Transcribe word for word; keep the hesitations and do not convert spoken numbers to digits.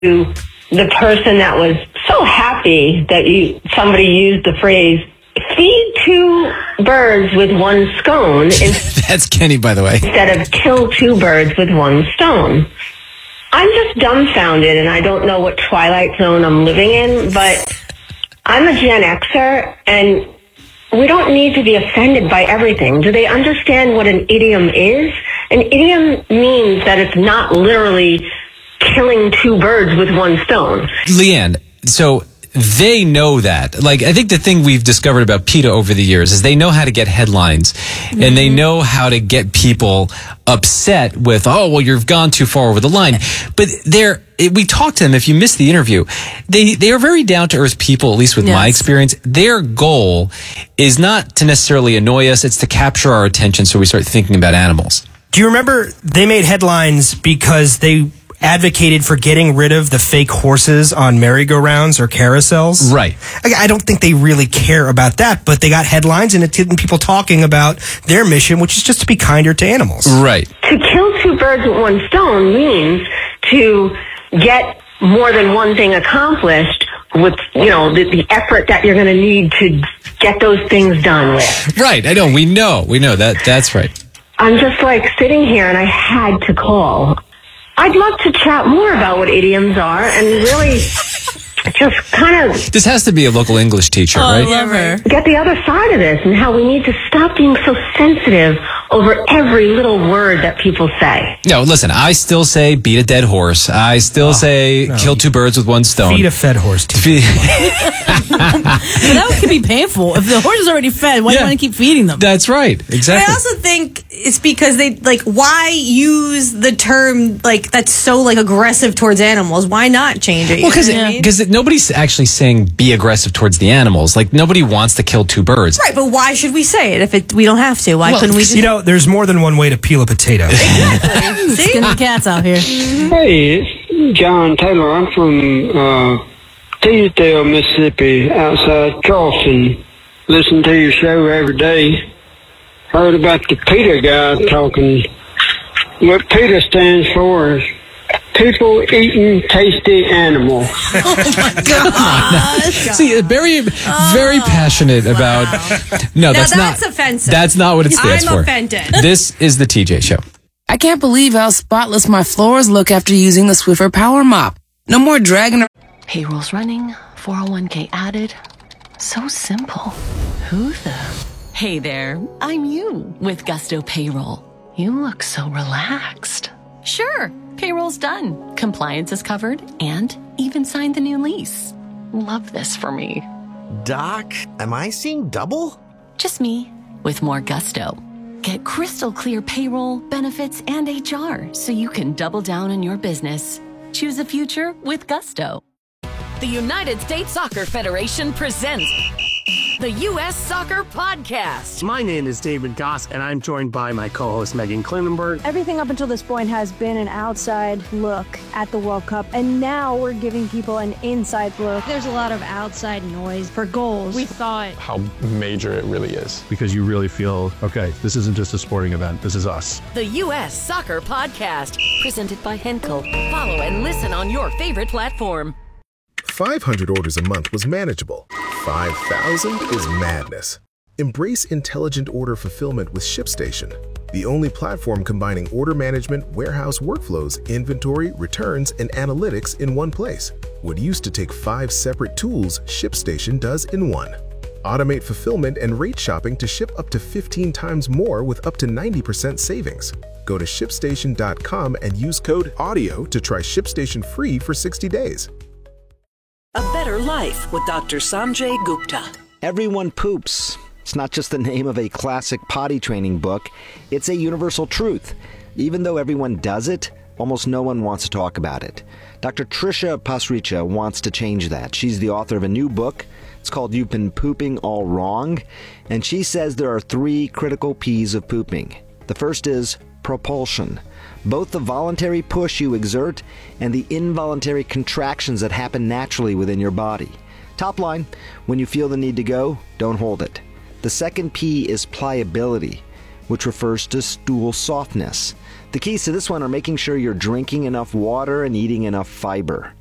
to the person that was so happy that you somebody used the phrase, feed two birds with one scone. That's Kenny, by the way. Instead of kill two birds with one stone. I'm just dumbfounded, and I don't know what twilight zone I'm living in, but I'm a Gen Xer, and we don't need to be offended by everything. Do they understand what an idiom is? An idiom means that it's not literally killing two birds with one stone. Leanne, so they know that. Like, I think the thing we've discovered about PETA over the years is they know how to get headlines, mm-hmm. and they know how to get people upset with, oh, well, you've gone too far over the line. But they're, we talked to them, if you missed the interview, they, they are very down-to-earth people, at least with yes. my experience. Their goal is not to necessarily annoy us, it's to capture our attention so we start thinking about animals. Do you remember they made headlines because they advocated for getting rid of the fake horses on merry-go-rounds or carousels? Right. I, I don't think they really care about that, but they got headlines and it's getting people talking about their mission, which is just to be kinder to animals. Right. To kill two birds with one stone means to get more than one thing accomplished with, you know, the, the effort that you're going to need to get those things done with. Right. I know. We know. We know that. That's right. I'm just like sitting here and I had to call. I'd love to chat more about what idioms are and really just kind of... This has to be a local English teacher, oh, right? I love her. Get the other side of this and how we need to stop being so sensitive over every little word that people say. No, listen, I still say beat a dead horse. I still oh, say no. kill two birds with one stone. Feed a fed horse. Feed- that could be painful. If the horse is already fed, why yeah. do you want to keep feeding them? That's right. Exactly. But I also think it's because they, like, why use the term, like, that's so, like, aggressive towards animals? Why not change it? Well, because yeah. nobody's actually saying be aggressive towards the animals. Like, nobody wants to kill two birds. Right, but why should we say it if it, we don't have to? Why well, couldn't we just... You know, there's more than one way to peel a potato. Exactly. See? Skin the cats out here. Hey, it's John Taylor. I'm from uh, Teasdale, Mississippi, outside Charleston. Listen to your show every day. Heard about the PETA guy talking. What PETA stands for is people eating tasty animals. Oh my gosh. See, very, very oh, passionate wow. about. No, now that's, that's not offensive. That's not what it stands I'm for. offended. This is the T J Show. I can't believe how spotless my floors look after using the Swiffer Power Mop. No more dragging. Payroll's running, four oh one k added. So simple. Who the? Hey there, I'm you with Gusto Payroll. You look so relaxed. Sure, payroll's done. Compliance is covered and even signed the new lease. Love this for me. Doc, am I seeing double? Just me with more gusto. Get crystal clear payroll, benefits, and H R so you can double down on your business. Choose a future with Gusto. The United States Soccer Federation presents the U S Soccer Podcast. My name is David Goss, and I'm joined by my co-host Megan Klinenberg. Everything up until this point has been an outside look at the World Cup, and now we're giving people an inside look. There's a lot of outside noise for goals. We thought how major it really is. Because you really feel, okay, this isn't just a sporting event, this is us. The U S Soccer Podcast, presented by Henkel. Follow and listen on your favorite platform. five hundred orders a month was manageable. five thousand is madness. Embrace intelligent order fulfillment with ShipStation, the only platform combining order management, warehouse workflows, inventory, returns, and analytics in one place. What used to take five separate tools, ShipStation does in one. Automate fulfillment and rate shopping to ship up to fifteen times more with up to ninety percent savings. Go to ship station dot com and use code AUDIO to try ShipStation free for sixty days. A Better Life with Doctor Sanjay Gupta. Everyone poops. It's not just the name of a classic potty training book. It's a universal truth. Even though everyone does it, almost no one wants to talk about it. Doctor Trisha Pasricha wants to change that. She's the author of a new book. It's called You've Been Pooping All Wrong. And she says there are three critical P's of pooping. The first is propulsion. Both the voluntary push you exert and the involuntary contractions that happen naturally within your body. Top line, when you feel the need to go, don't hold it. The second P is pliability, which refers to stool softness. The keys to this one are making sure you're drinking enough water and eating enough fiber.